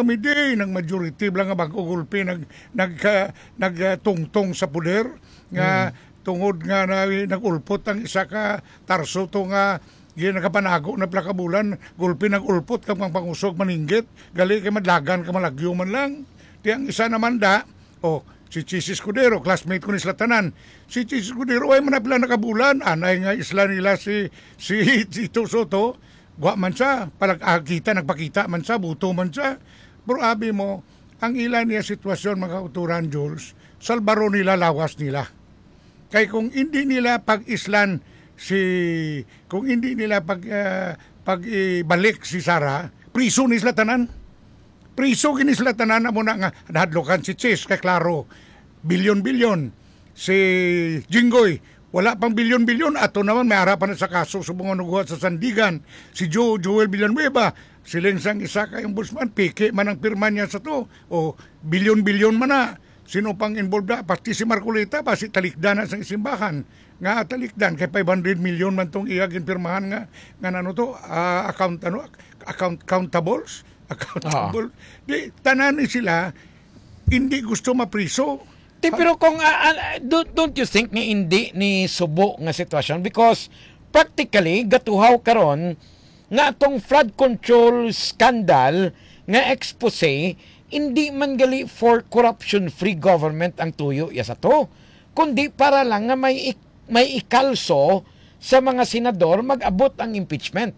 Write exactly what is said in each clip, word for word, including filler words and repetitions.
kami di ng majority lang nga mag-ugulpi nag nag uh, nagtungtong sa puder nga mm. tungod nga na, nagulpot ang isa ka tarso to nga gina nakapanago na plakabulan gulpi nagulpot kang pangusog maninggit gali kay madlagan ka malagyo man lang di ang isa naman da oh si Chis Escudero, classmate ko ni Slatanan. Si Chis Escudero ay manapila nakabulan. Anay nga isla nila si si Tito Soto. Gwa man siya. Palagkita, nagpakita man siya. Buto man siya. Pero abi mo, ang ilan niya sitwasyon mga kauturan, Jules, salbaro nila, lawas nila. Kaya kung hindi nila pag-islan si, kung hindi nila pag, uh, pag-ibalik si Sara, priso ni Slatanan. Priso ginisla tanan mo na nga nahadlokan si Chis kay klaro bilyon-bilyon si Jinggoy wala pang bilyon-bilyon ato naman may harapan na sa kaso subong nuguhat sa Sandigan si Joe Joel Villanueva siling sang isa ka ombudsman piki man ang pirma niya sa to o bilyon-bilyon man na sino pang involved na pati si Marcolita pasi talikdan na sa simbahan nga talikdan kay five hundred million man tong iya ginpirmahan nga nga ano to uh, account ano account countables accountable. Ah. Di, tanan sila, hindi gusto mapriso. Di, pero kung, uh, uh, don't, don't you think ni hindi ni subo nga sitwasyon? Because practically, gatuhaw karon nga atong flood control scandal nga expose, hindi man gali for corruption-free government ang tuyo ya sa to. Kundi para lang nga may, may ikalso sa mga senador mag-abot ang impeachment.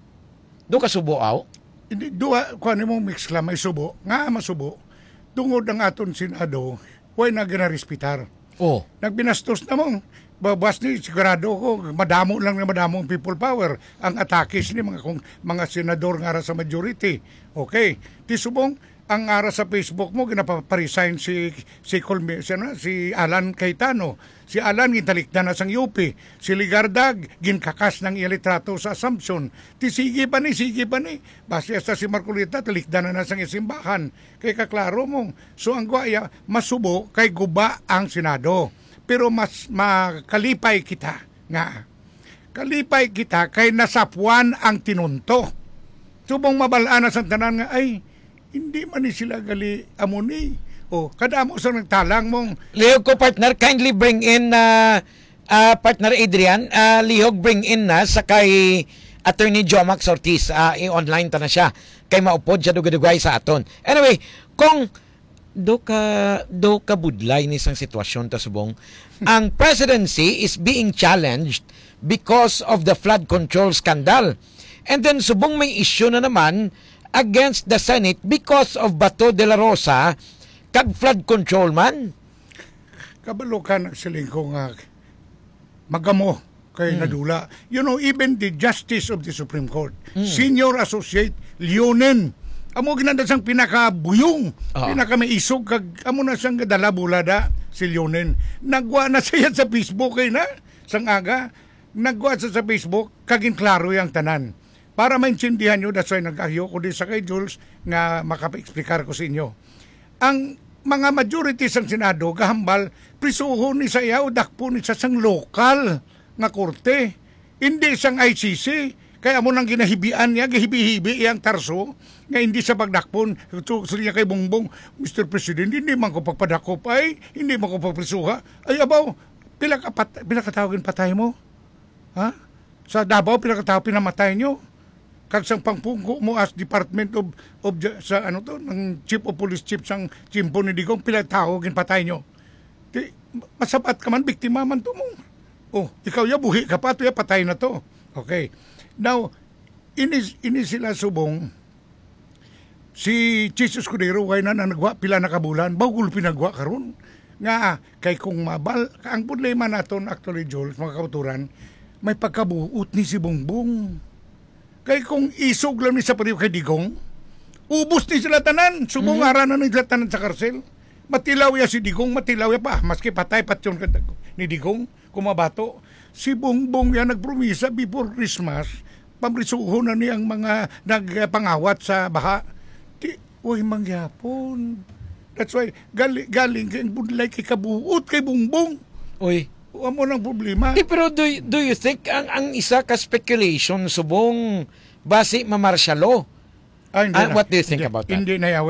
Do ka subo aw? Hindi, duha, kung ano mong mix lang, may subo, nga masubo, tungod ang aton Senado, huwag na ginarispitar. Oh. Nagbinastos na mong, babas ni, sigurado ko, madamo lang na madamong people power, ang atakis ni mga, kung, mga senador nga sa majority. Okay, di subong, ang ara sa Facebook mo, ginaparesign si, si, Colme, si, ano, si Alan Cayetano. Si Alan, gintalikdan na sang U P. Si Ligardag, ginkakas ng ilitrato sa Assumption. Ti sige pa ni, sige pa ni. Basta sa si Marcolita, talikdan na na sang isimbahan. Kay kaklaro mo. So ang guaya, masubo kay guba ang Senado. Pero mas makalipay kita nga. Kalipay kita kay nasapuan ang tinunto. Subong mabalaan na sa tanan nga, ay, hindi man ni sila gali amuni. O, kada mo sa nagtalang mong... Lihog ko, partner, kindly bring in, uh, uh, partner Adrian, uh, Lihog bring in na sa kay Attorney Jomax Ortiz. Uh, i-online ta na siya. Kay maupod siya dugadugay sa aton. Anyway, kung do ka, do ka budlay ni isang sitwasyon ta subong, ang presidency is being challenged because of the flood control scandal. And then subong may issue na naman against the Senate because of Bato de la Rosa kag flood control man. Kabalo ka nagsiling ko nga magamo kay mm. nadula. You know, even the Justice of the Supreme Court, mm. Senior Associate Leonen, amo ginanda sang pinakabuyong, uh-huh. pinaka may isog, kag amo na siyang gadala bulada si Leonen. Nagwa na siya sa Facebook kay na, sang aga, nagwa sa sa Facebook, kaging klaro yung tanan. Para maintindihan nyo, that's why nag-ahyo ko din sa kay Jules nga makapaexplikar ko sa inyo. Ang mga majority sa Senado, gahambal, prisuho ni sa iya o dakpo ni sa sang lokal nga korte. Hindi sang I C C. Kaya mo nang ginahibian niya, gihibi-hibi iyang tarso, nga hindi sa pagdakpon. So, so niya kay Bongbong, Mister President, hindi man ko pagpadakop ay, hindi man ko pagprisuha. Ay, abaw, pila, pat, pila katawagin patay mo? Ha? Sa Davao, pila katawag pinamatay nyo? Kag sang pangpungko mo as Department of, of sa ano to ng Chief of Police Chief sang Chimpo ni Digong pila tao ginpatay nyo. Di masabat ka man biktima man to mo. Oh, ikaw ya buhi ka pa to ya patay na to. Okay. Now ini ini sila subong si Chis Escudero way na nagwa pila na kabulan bawgul pinagwa karon nga kay kung mabal ang problema naton actually Joel mga kauturan may pagkabuot ni si Bongbong. Kay kung isog lang ni sa pariw kay Digong, ubos ni sila tanan, subong mm-hmm. araw na nila tanan sa karsel. Matilaw ya si Digong, matilaw ya pa, maski patay patyon ni Digong, kumabato. Si Bongbong yan nagpromisa before Christmas, pamrisuho na niyang mga nagpangawat sa baha. Di, uy, mangyapon. That's why, galing, galing kay budlay kay kabuot kay Bongbong. Uy, amo nang problema. Di, pero do, do you think ang ang isa ka speculation subong base mamarsyalo? Ah, uh, what do you think hindi, about that? Hindi na